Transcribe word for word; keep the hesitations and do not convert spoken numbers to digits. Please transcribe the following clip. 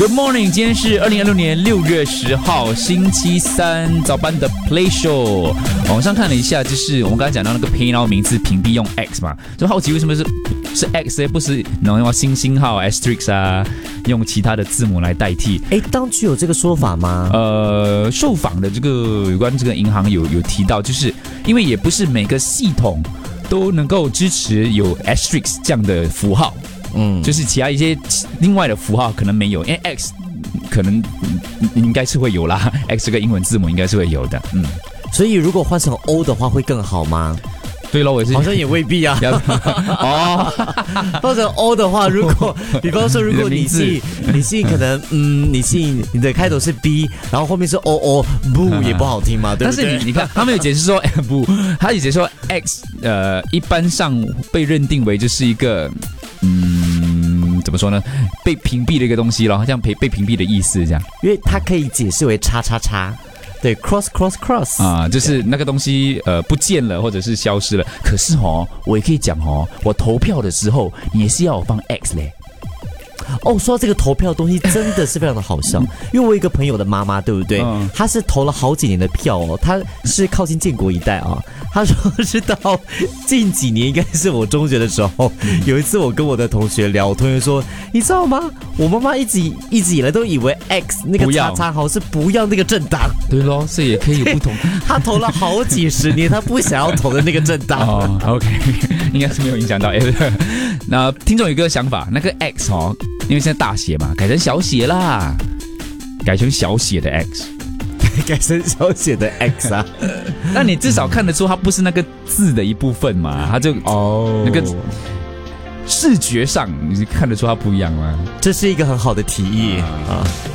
Good morning， 今天是二零二六年六月十号，星期三早班的 Play Show。网上看了一下，就是我们刚才讲到那个 PayNow 名字屏蔽用 X 嘛，就好奇为什么是是 X 呢？不是能用星星号 Asterisk 啊，用其他的字母来代替？ 哎，当局有这个说法吗？ 呃，受访的这个有关这个银行有有提到，就是因为也不是每个系统都能够支持有 Asterisk 这样的符号。嗯，就是其他一些另外的符号可能没有，因为 X 可能应该是会有啦 ，X 这个英文字母应该是会有的，嗯。 所以如果换成 O 的话会更好吗？ 对咯，我也是， 好像也未必啊。 哦， 换成 O 的话，如果比方说，如果你姓你姓可能嗯，你姓你的开头是 B， 然后后面是 O O， 不也不好听嘛，对不对？ 但是你你看，他们有解释说，不，他有解释说 X 呃，一般上被认定为就是一个。嗯，怎么说呢？被屏蔽的一个东西咯，好像被被屏蔽的意思这样。 因为它可以解释为叉叉叉，对 ，cross cross cross 啊，就是那个东西呃不见了或者是消失了。可是哦，我也可以讲哦，我投票的时候你也是要我放 X 嘞。 哦，说到这个投票的东西真的是非常的好笑，因为我有一个朋友的妈妈，对不对？嗯、她是投了好几年的票哦，她是靠近建国一带啊。她说是到近几年，应该是我中学的时候，有一次我跟我的同学聊，我同学说，你知道吗？我妈妈一直一直以来都以为 X 那个叉叉号是不要那个政党。 对咯，所以也可以有不同。 她投了好几十年，她不想要投的那个政党。 哦 ，OK， 应该是没有影响到。那听众有一个想法，那个 X 哦。因为现在大写嘛，改成小写啦，改成小写的 X， 改成小写的 X 啊， 那你至少看得出它不是那个字的一部分嘛，它就哦那个视觉上你看得出它不一样吗？ 这是一个很好的提议啊。